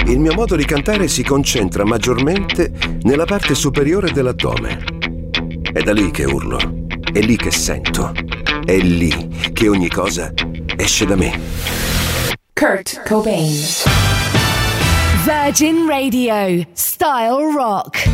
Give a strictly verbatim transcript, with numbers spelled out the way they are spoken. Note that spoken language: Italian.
il mio modo di cantare si concentra maggiormente nella parte superiore dell'addome. È da lì che urlo, è lì che sento, è lì che ogni cosa esce da me. Kurt Cobain. Virgin Radio, Style Rock.